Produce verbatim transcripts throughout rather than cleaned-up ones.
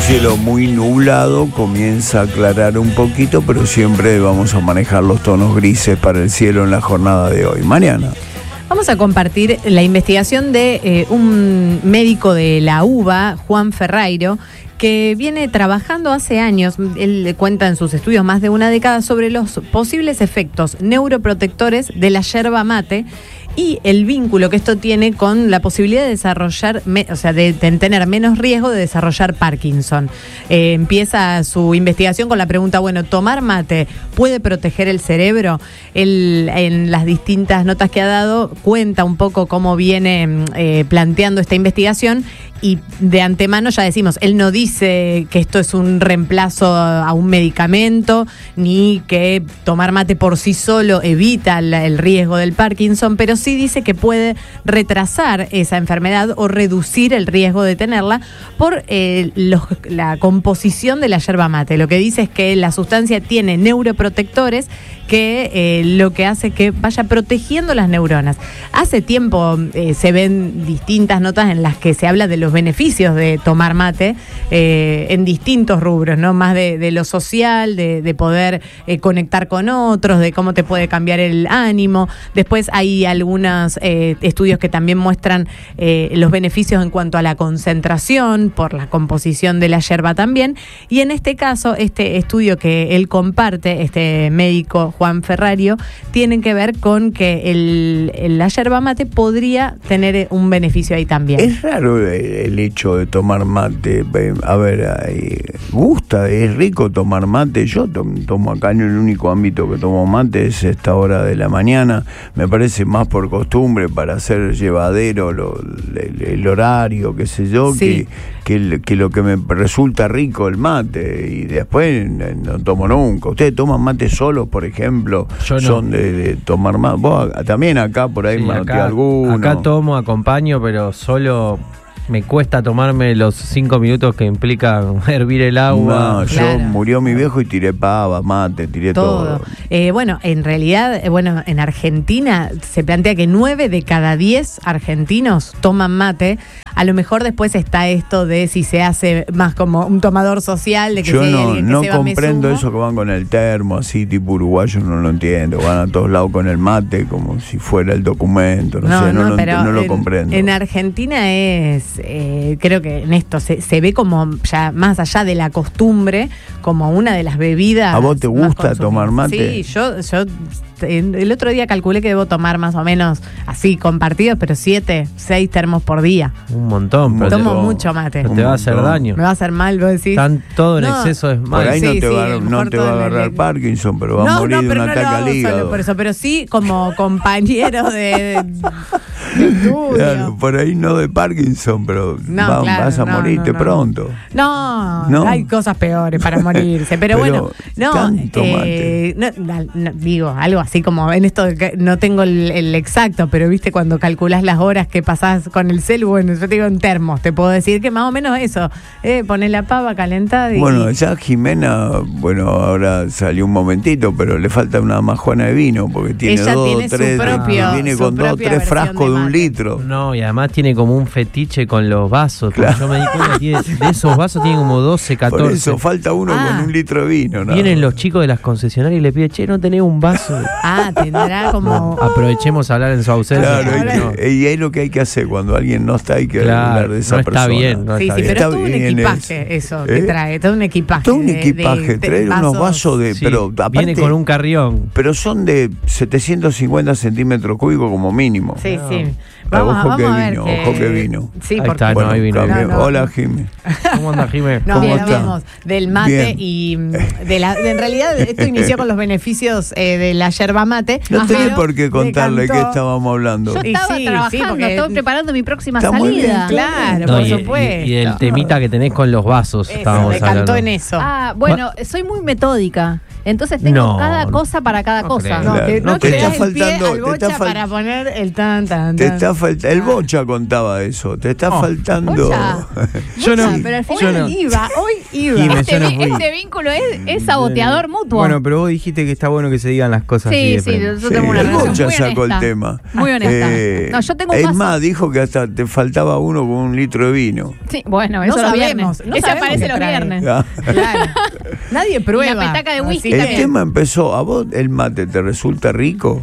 cielo muy nublado, comienza a aclarar un poquito, pero siempre vamos a manejar los tonos grises para el cielo en la jornada de hoy. Mariana. Vamos a compartir la investigación de eh, un médico de la U B A, Juan Ferreiro, que viene trabajando hace años, él cuenta en sus estudios más de una década, sobre los posibles efectos neuroprotectores de la yerba mate y el vínculo que esto tiene con la posibilidad de desarrollar, o sea, de, de tener menos riesgo de desarrollar Parkinson. Eh, empieza su investigación con la pregunta, bueno, ¿tomar mate puede proteger el cerebro? Él, en las distintas notas que ha dado, cuenta un poco cómo viene eh, planteando esta investigación. Y de antemano ya decimos, él no dice que esto es un reemplazo a un medicamento, ni que tomar mate por sí solo evita el, el riesgo del Parkinson, pero sí dice que puede retrasar esa enfermedad o reducir el riesgo de tenerla por eh, los, la composición de la yerba mate. Lo que dice es que la sustancia tiene neuroprotectores que eh, lo que hace que vaya protegiendo las neuronas. Hace tiempo eh, se ven distintas notas en las que se habla de los beneficios de tomar mate eh, en distintos rubros, ¿no? Más de, de lo social, de, de poder eh, conectar con otros, de cómo te puede cambiar el ánimo. Después hay algunos eh, estudios que también muestran eh, los beneficios en cuanto a la concentración, por la composición de la yerba también. Y en este caso, este estudio que él comparte, este médico Juan Ferreiro, tiene que ver con que el, el, la yerba mate podría tener un beneficio ahí también. Es raro el, el hecho de tomar mate. A ver, eh, gusta, es rico tomar mate. Yo tomo, tomo acá, en el único ámbito que tomo mate es esta hora de la mañana. Me parece más por costumbre, para hacer llevadero lo, el, el horario, qué sé yo, sí. que, que, que lo que me resulta rico el mate. Y después no tomo nunca. ¿Ustedes toman mate solos, por ejemplo? Yo no. Son de, de tomar mate. Vos también acá por ahí, sí, acá, alguno. Acá tomo, acompaño, pero solo me cuesta tomarme los cinco minutos que implica hervir el agua. No, claro. Yo murió mi viejo y tiré pava, mate, tiré todo. todo. Eh, bueno, en realidad, eh, bueno, en Argentina se plantea que nueve de cada diez argentinos toman mate. A lo mejor después está esto de si se hace más como un tomador social, de que yo si hay no, alguien que no se va, comprendo me sumo. eso que van con el termo, así tipo uruguayo, no lo entiendo. Van a todos lados con el mate como si fuera el documento, no, No, sé, no, no, lo, pero no lo en, comprendo. En Argentina es, eh, creo que en esto se, se ve como ya más allá de la costumbre, como una de las bebidas. ¿A vos te gusta tomar mate? Sí, yo, yo el otro día calculé que debo tomar más o menos así compartidos, pero siete, seis termos por día. Un montón. Pero Tomo te, mucho mate. Te va a hacer daño. Me va a hacer mal, vos decís. Tan, todo en no, exceso es mal. Por ahí sí, no te sí, va, no te va a agarrar el... Parkinson, pero va no, a morir no, de pero un no ataque lo hago al hígado. solo por eso, pero sí como compañero de, de, de estudio. Claro, por ahí no de Parkinson, pero no, va, claro, vas a no, morirte no, no. pronto. No, no, hay cosas peores para morirse, pero, pero bueno, no, eh, no, no, digo, algo así como en esto, no tengo el, el exacto, pero viste cuando calculás las horas que pasás con el celu, bueno, yo te digo en termos, te puedo decir que más o menos eso, eh, poner la pava calentada y... Bueno, ya Jimena, bueno, ahora salió un momentito, pero le falta una majuana de vino, porque tiene Ella dos, tiene tres, su propio, viene su con dos, propia tres frascos de, de un mate. litro. No, y además tiene como un fetiche con los vasos. Claro. Yo me di cuenta, tiene, de esos vasos tiene como doce, catorce. Por eso falta uno ah. con un litro de vino. ¿No? Vienen los chicos de las concesionarias y le piden, che, ¿no tenés un vaso? Ah, tendrá como... Aprovechemos a hablar en su ausencia. Claro, no. que, y es lo que hay que hacer cuando alguien no está, hay que claro, hablar de esa no está persona. bien, no sí, está sí, bien. pero Está todo un bien equipaje es, eso ¿eh? que trae, todo un equipaje. Todo un de, equipaje, de, de trae vasos. unos vasos de... Sí, pero aparte, viene con un carrión. Pero son de setecientos cincuenta centímetros cúbicos como mínimo. Sí, no. sí. Pero Vamos, ojo vamos que a ver vino, que... ojo que vino. Sí, Ahí porque... está, Bueno, no, ahí vino. cambio. No, no. Hola, Jimé. ¿Cómo anda, Jiménez? No, ¿Cómo hablamos está? del mate Bien. y de la de, en realidad esto inició con los beneficios eh, de la yerba mate. No tenés pero por qué contarle decantó- qué estábamos hablando. Yo Y estaba sí, trabajando, sí, porque- estaba preparando mi próxima Está muy bien, salida. Claro, No, por y, supuesto. y, y el temita que tenés con los vasos. Eso, estábamos decantó hablando. en eso. Ah, bueno, soy muy metódica. Entonces tengo No, cada cosa para cada no cosa. creo. No, que No no, te te está das el pie faltando- al te bocha está fal- para poner el tan, tan, Te tan. está falta, el Bocha contaba eso, te está Oh, faltando. Bocha. Yo no. Pero al Hoy final yo no. iba, hoy iba. Jiménez. este, yo no vi- fui. este vínculo es, es saboteador mutuo. Bueno, pero vos dijiste que está bueno que se digan las cosas así sí, de sí, frente. yo Sí, tengo una el relación Bocha muy sacó honesta. el tema. Muy honesta. Eh, no, yo tengo un es vaso. más, dijo que hasta te faltaba uno con un litro de vino. Sí, bueno, No eso los sabemos, viernes. no Ese sabemos aparece qué los trae. viernes. Ya. Claro. Nadie prueba. La petaca de whisky Así El que- tema empezó, ¿a vos el mate te resulta rico?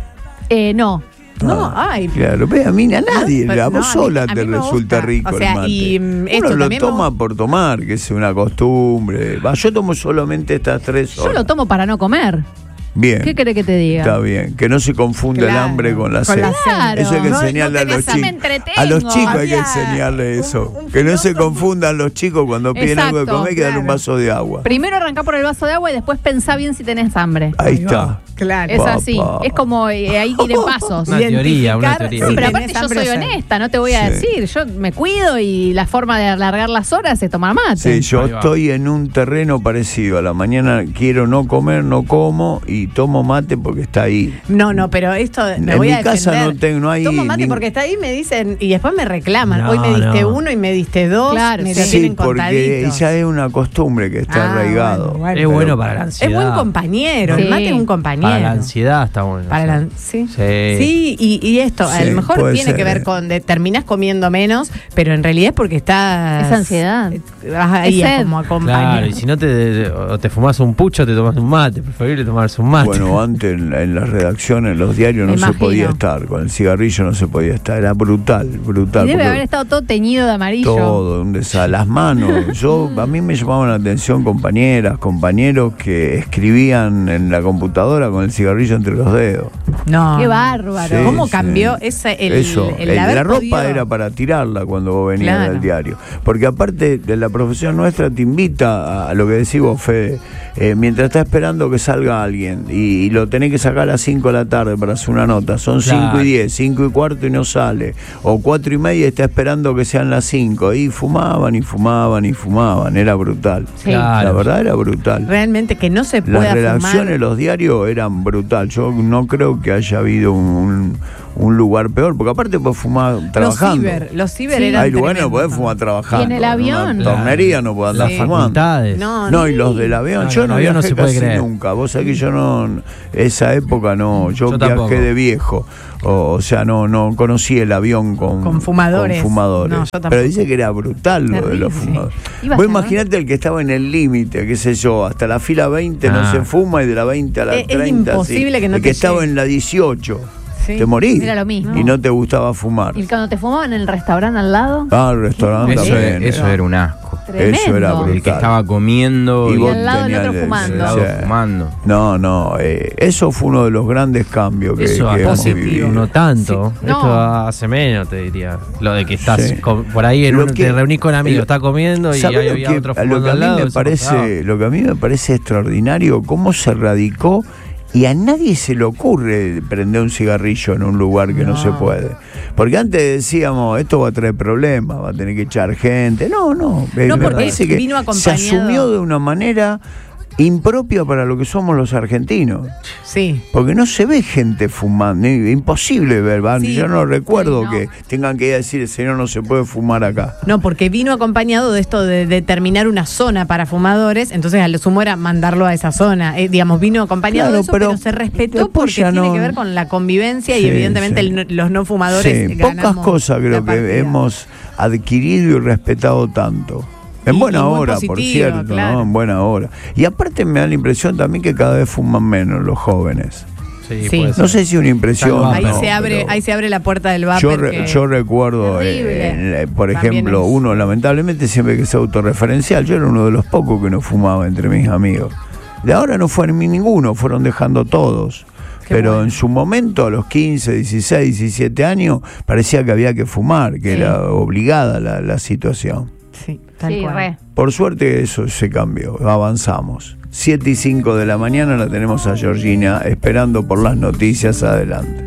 Eh, no. No, Ah, ay. Claro, ve, a mí a nadie, pero a vos no, a mí- sola a mí te me resulta gusta. rico O sea, el mate. y, mm, esto Uno lo también me toma por tomar, que es una costumbre. Va, yo tomo solamente estas tres Yo horas. lo tomo para no comer. Bien. ¿Qué querés que te diga? Está bien, que no se confunda el Claro, hambre con la con sed. la sed. Claro. Eso hay que No- enseñarle no a los tenés- me chicos. entretengo. A los chicos hay que Había enseñarle un- eso. un que no se filósofo- confundan los chicos cuando piden algo de Exacto, comer y que dan un claro. vaso de agua. Primero arrancá por el vaso de agua y después pensá bien si tenés hambre. Ahí Ahí está. va. Claro. Es Papá. así. Es como eh, hay que ir en pasos. Una teoría, una Identificar teoría. si Sí, pero tenés aparte yo hambre soy o sed. honesta, no te voy a Sí. decir. Yo me cuido y la forma de alargar las horas es tomar mate. Sí, yo Ahí va. estoy en un terreno parecido. A la mañana quiero no comer, no como y tomo mate porque está ahí. No, no, pero esto me En voy mi a casa defender. no tengo- no hay Tomo mate ning- porque está ahí me dicen y después me reclaman. No, Hoy me diste no. uno y me diste dos. Claro, me sí. lo Sí, tienen porque contaditos. ya es una costumbre que está Ah, arraigado. bueno, bueno. Es bueno Pero- para la Es ansiedad. buen compañero. Sí. El mate es un compañero. Para la ansiedad está bueno. Para sí. la- sí. Sí. Sí, y, y esto, a Sí, lo mejor puede tiene ser. que ver con de, terminas comiendo menos, pero en realidad es porque estás. Es ansiedad. eh, Vas ahí Es a sed. como acompañar. Claro, y si no te, o te fumas un pucho, te tomas un mate. Preferible tomarse un mate. Bueno, antes en, la- en las redacciones, en los diarios no Me se imagino. podía estar. Con el cigarrillo no se podía estar. Era brutal, brutal. Y debe porque haber estado todo teñido de amarillo. todo, un desa- las manos. Yo, a mí me llamaban la atención compañeras, compañeros que escribían en la computadora con el cigarrillo entre los dedos. No. Qué bárbaro. Sí, ¿Cómo sí. cambió ese, el, Eso, el el- haber la ropa podido- era para tirarla cuando vos venías Claro. del diario. Porque aparte de la profesión nuestra te invita a, a lo que decís vos, Fede, eh, mientras estás esperando que salga alguien y, y lo tenés que sacar a las cinco de la tarde para hacer una nota, son Claro. cinco y diez, cinco y cuarto y no sale, o cuatro y media y está esperando que sean las cinco, y fumaban y fumaban y fumaban, era brutal. Sí. Claro. La verdad era brutal. Realmente que no se Las pueda redacciones, fumar. los diarios eran brutal. Yo no creo que haya habido un, un lugar peor, porque aparte puedes fumar Los trabajando. ciber, los ciber Sí. eran Hay lugares no tremendos. podés fumar trabajando. Y en el una avión. tornería no podés andar Sí. fumando. Facultades. No, No, ni- y los del avión, No, yo no, no el avión no viajé se puede casi creer. nunca. Vos sabés que yo no, esa época no, yo, Yo viajé tampoco. de viejo. O, o sea, no, no conocí el avión con, Con fumadores. con fumadores. No, yo tampoco. Pero dice que era brutal lo de Terrible. los fumadores. Iba a Vos ser, ¿no? imaginate el que estaba en el límite, qué sé yo, hasta la fila veinte no Ah. se fuma y de la veinte a la Es- es treinta. imposible sí. que no El te que estaba llegue. en la dieciocho. Sí. Te morís. Era lo mismo. Y no te gustaba fumar. Y cuando te fumaban en el restaurante al lado, Ah, el restaurante Eso, también. eso era un asco. tremendo. Eso era brutal. El que estaba comiendo Y y, vos al lado del tenías otro el- fumando. al lado sí. fumando. No, no, eh, eso fue uno de los grandes cambios que, Eso que hemos positivo, vivido. no tanto. Sí. No. Esto hace menos, te diría. Lo de que estás Sí. con- por ahí en Lo un- que- te reunís con amigos, lo- estás comiendo y ¿Sabés ahí lo había que- otro lo que fumando a al mí lado. me eso pasaba. parece, lo que a mí me parece extraordinario, cómo se radicó y a nadie se le ocurre prender un cigarrillo en un lugar que no, se puede. Porque antes decíamos, esto va a traer problemas, va a tener que echar gente. No, no. me- No, me porque parece que vino se acompañado- asumió de una manera impropia para lo que somos los argentinos. Sí. Porque no se ve gente fumando, es imposible ver, ¿va? Sí, yo no recuerdo sí, no. que tengan que ir a decir, señor, no se puede fumar acá. No, porque vino acompañado de esto de determinar una zona para fumadores, entonces a lo sumo era mandarlo a esa zona. Eh, digamos, vino acompañado Claro, de eso, pero pero, se respetó después porque ya tiene no- que ver con la convivencia Sí, y evidentemente sí. el no- los no fumadores Sí, pocas ganamos cosas creo la partida. que hemos adquirido y respetado tanto. En Y- buena y muy hora, por positivo, cierto, claro. ¿no? En buena hora. Y aparte me da la impresión también que cada vez fuman menos los jóvenes. Sí, Sí. puede ser. No sé si una impresión. Ahí Ahí, no, se abre, pero ahí se abre la puerta del vapor. yo, re- yo recuerdo, eh, Terrible. en- eh, por También ejemplo, es- uno lamentablemente siempre que es autorreferencial, yo era uno de los pocos que no fumaba entre mis amigos. De ahora no fue ni ninguno, fueron dejando todos. Qué Pero bueno. en su momento, a los quince, dieciséis, diecisiete años, parecía que había que fumar, que Sí. era obligada la, la situación. Sí, tal Sí, cual. re. Por suerte eso se cambió, avanzamos. siete y cinco de la mañana la tenemos a Georgina esperando por las noticias. Adelante.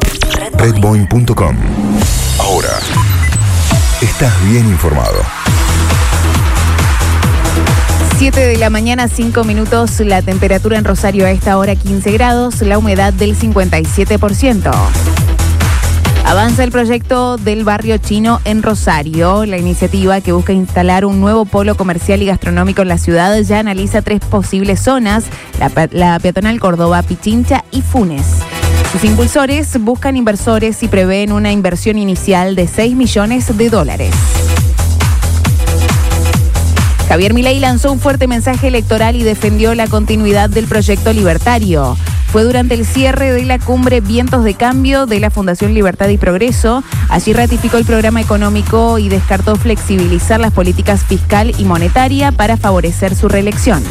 Redboin punto com. Ahora estás bien informado. siete de la mañana, cinco minutos, la temperatura en Rosario a esta hora quince grados, la humedad del cincuenta y siete por ciento. Avanza el proyecto del barrio chino en Rosario. La iniciativa, que busca instalar un nuevo polo comercial y gastronómico en la ciudad, ya analiza tres posibles zonas: la, la peatonal Córdoba, Pichincha y Funes. Sus impulsores buscan inversores y prevén una inversión inicial de seis millones de dólares. Javier Milei lanzó un fuerte mensaje electoral y defendió la continuidad del proyecto libertario. Fue durante el cierre de la cumbre Vientos de Cambio de la Fundación Libertad y Progreso. Allí ratificó el programa económico y descartó flexibilizar las políticas fiscal y monetaria para favorecer su reelección.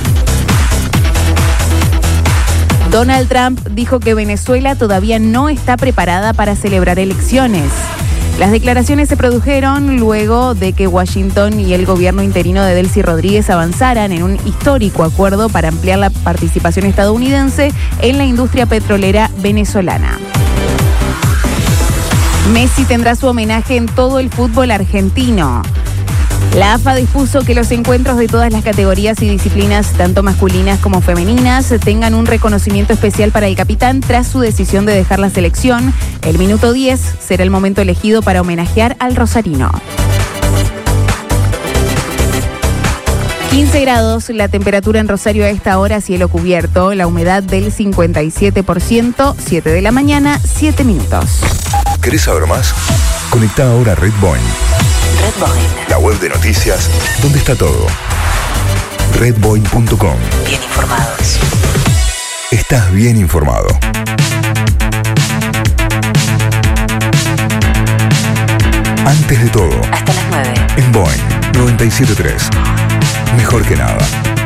Donald Trump dijo que Venezuela todavía no está preparada para celebrar elecciones. Las declaraciones se produjeron luego de que Washington y el gobierno interino de Delcy Rodríguez avanzaran en un histórico acuerdo para ampliar la participación estadounidense en la industria petrolera venezolana. Messi tendrá su homenaje en todo el fútbol argentino. La A F A dispuso que los encuentros de todas las categorías y disciplinas, tanto masculinas como femeninas, tengan un reconocimiento especial para el capitán tras su decisión de dejar la selección. El minuto diez será el momento elegido para homenajear al rosarino. quince grados, la temperatura en Rosario a esta hora, cielo cubierto, la humedad del cincuenta y siete por ciento, siete de la mañana, siete minutos. ¿Querés saber más? Conecta ahora a Redboin. Redboin. La web de noticias, donde está todo. redboin punto com. Bien informados. Estás bien informado. Antes de todo. Hasta las nueve. En Boeing noventa y siete punto tres. Mejor que nada.